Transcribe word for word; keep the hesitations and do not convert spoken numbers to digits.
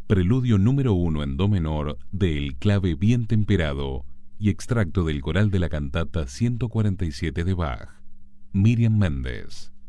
Preludio número uno en do menor de El clave bien temperado y extracto del coral de la cantata ciento cuarenta y siete de Bach. Miriam Méndez.